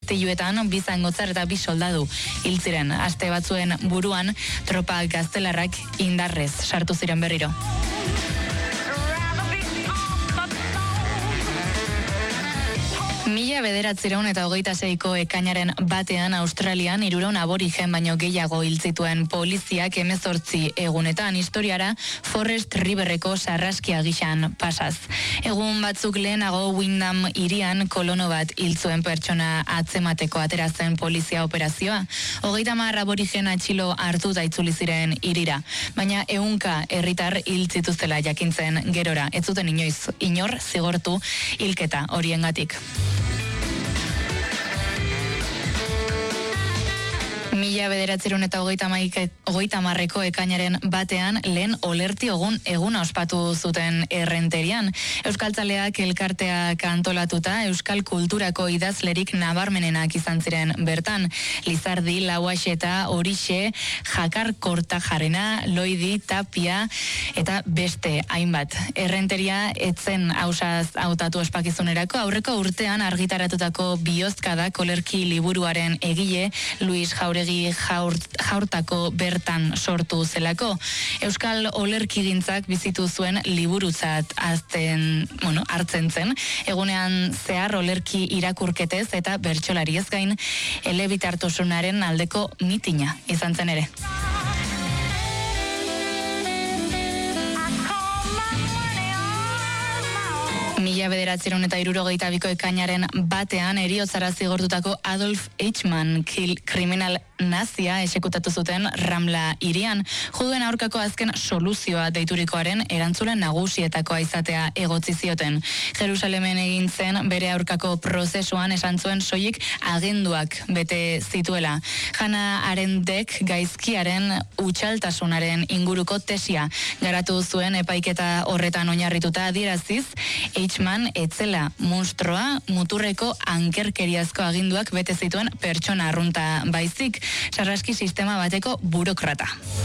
istiluetan 2 zangotzar eta 2 soldadu hil ziren. Aste batzuen buruan tropa gaztelarrak indarrez sartu ziren berriro. Mila 1926ko ekainaren batean Australian 300 aborigen baino gehiago hil zituen poliziak 18 egunetan historiara Forest Riverreko sarraskia gixan pasaz. Egun batzuk lehenago Windham hirian kolono bat hil zuen pertsona atzemateko atera zen polizia operazioa. 30 aborigen atxilo hartu da itzuli ziren hirira, baina 100 herritar hil zituztela jakintzen gerora. Ez zuten inoiz inor zigortu hilketa horiengatik. 1930ko ekainaren batean lehen olerti eguna ospatu zuten Errenterian. Euskaltzaleak elkarteak antolatuta euskal kulturako idazlerik nabarmenenak izan ziren bertan. Lizardi, Lauaxeta, Horixe, Jakar Kortajarena, Loidi, Tapia eta beste hainbat. Errenteria etzen ausaz hautatu ospakizunerako aurreko urtean argitaratutako Biozkada olerki liburuaren egile Luis Jauregi Jaurtako bertan sortu zelako. Euskal olerkigintzak bizitu zuen liburutzat hartzen zen. Egunean zehar olerki irakurketez eta bertsolariez gain elebitartasunaren aldeko mitina izan zen ere. 1962ko ekainaren batean heriotzara zigortutako Adolf Eichmann kriminal nazia esekutatu zuten Ramla hirian. Juduen aurkako azken soluzioa deiturikoaren erantzule nagusietakoa izatea egotzi zioten. Jerusalemen egin zen bere aurkako prozesuan esan zuen soilik aginduak bete zituela. Hannah Arendtek gaizkiaren utxaltasunaren inguruko tesia garatu zuen epaiketa horretan oinarrituta adieraziz, Eichmann etzela munstroa, muturreko ankerkeriazko aginduak bete zituen pertsona arrunta baizik, sarraski sistema bateko burokrata.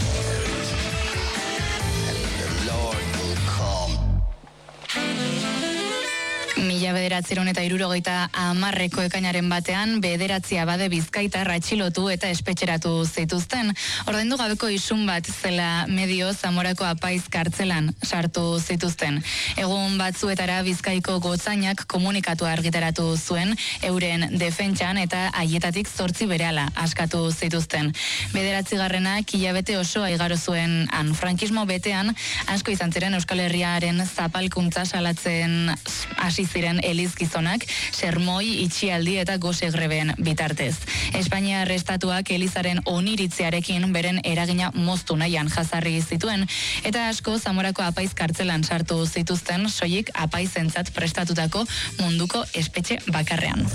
Mila 1970ko ekainaren batean 9 abade bizkaitar atxilotu eta espetxeratu zituzten. Ordaindu gabeko isun bat zela medio Zamorako apaiz kartzelan sartu zituzten. Egun batzuetara Bizkaiko gotzainak komunikatu argitaratu zuen euren defentsan eta haietatik 8 berehala askatu zituzten. 9. hilabete osoa igaro zuen frankismo betean asko izan ziren Euskal Herriaren zapalkuntza salatzen hasi ziren elizgizonak, sermoi, itxialdi eta gose greben bitartez. Espainiar estatuak elizaren oniritzearekin beren eragina moztu nahian jazarri zituen, eta asko Zamorako apaiz kartzelan sartu zituzten soilik apaizentzat prestatutako munduko espetxe bakarrean.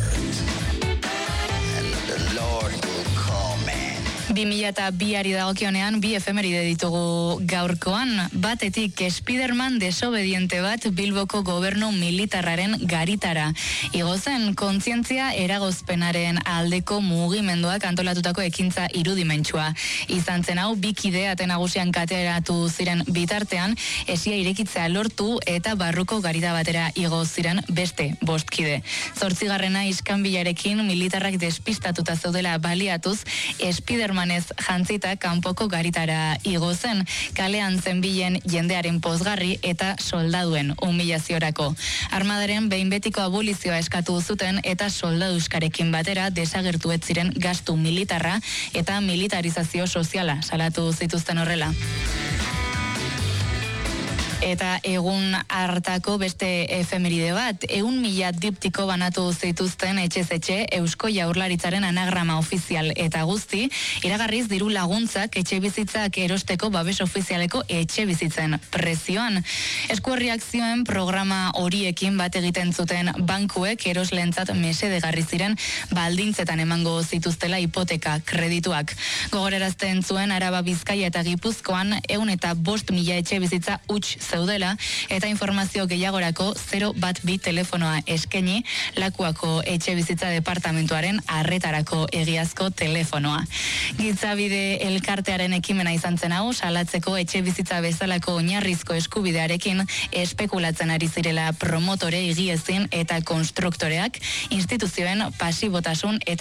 2002ari dagokionean 2 efemeride ditugu gaurkoan. Batetik Spiderman desobediente bat Bilboko gobernu militarraren garitara. Igo zen kontzientzia eragozpenaren aldeko mugimenduak antolatutako ekintza irudimentsua. Izan zen hau 2 kide ate nagusian kateratu ziren bitartean, esia irekitzea lortu eta barruko garita batera igo ziren beste 5 kide. 8. iskanbilarekin militarrak despistatuta zeudela baliatuz, Spiderman jantzita kanpoko garitara igo zen, kalean zenbilen jendearen pozgarri eta soldaduen humilaziorako. Armadaren behin betiko abolizioa eskatu zuten eta soldaduskarekin batera desagertu ez ziren gastu militarra eta militarizazio soziala salatu zituzten horrela. Eta egun hartako beste efemeride bat, 100.000 diptiko banatu zituzten etxez etxe Eusko Jaurlaritzaren anagrama ofizial eta guzti, iragarriz diru laguntzak etxe bizitzak erosteko babes ofizialeko etxe bizitzen prezioan. Eskuherriak zioen programa horiekin bat egiten zuten bankuek eroslentzat mesedegarri ziren baldintzetan emango zituztela hipoteka kredituak. Gogorarazten zuen Araba, Bizkaia eta Gipuzkoan 105.000 etxe bizitza huts zeudela eta informazio gehiagorako 012 telefonoa eskaini Lakuako etxe bizitza departamentuaren arretarako egiazko telefonoa. Gitzabide elkartearen ekimena izan zen hau, salatzeko etxe bizitza bezalako oinarrizko eskubidearekin espekulatzen ari zirela promotore, higiezin eta konstruktoreak instituzioen pasibotasun eta